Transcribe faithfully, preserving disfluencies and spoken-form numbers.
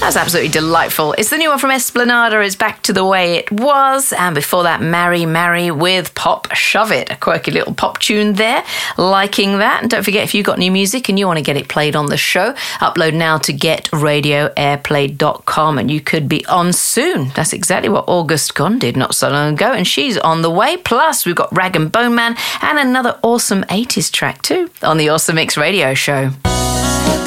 That's absolutely delightful. It's the new one from Esplanada. It's Back to the Way It Was. And before that, Marry, Marry with Pop Shove It. A quirky little pop tune there. Liking that. And don't forget, if you've got new music and you want to get it played on the show, upload now to get radio airplay dot com and you could be on soon. That's exactly what August Gone did not so long ago. And she's on the way. Plus, we've got Rag and Bone Man and another awesome eighties track too on the Awesome Mix Radio Show.